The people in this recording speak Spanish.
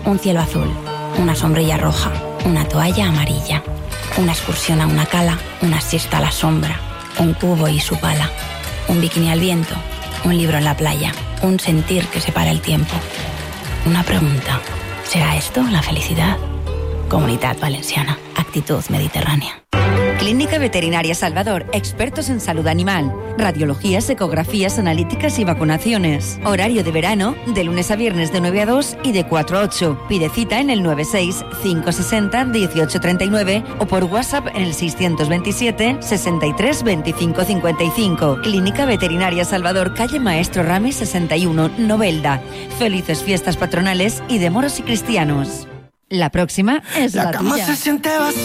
Un cielo azul, una sombrilla roja, una toalla amarilla, una excursión a una cala, una siesta a la sombra, un cubo y su pala, un bikini al viento, un libro en la playa, un sentir que separa el tiempo. Una pregunta, ¿será esto la felicidad? Comunitat Valenciana, actitud mediterránea. Clínica Veterinaria Salvador, expertos en salud animal, radiologías, ecografías, analíticas y vacunaciones. Horario de verano, de lunes a viernes de 9 a 2 y de 4 a 8. Pide cita en el 96 560 1839 o por WhatsApp en el 627 63 25 55. Clínica Veterinaria Salvador, calle Maestro Ramis 61, Novelda. Felices fiestas patronales y de moros y cristianos. La próxima es la tuya. Se siente vacía.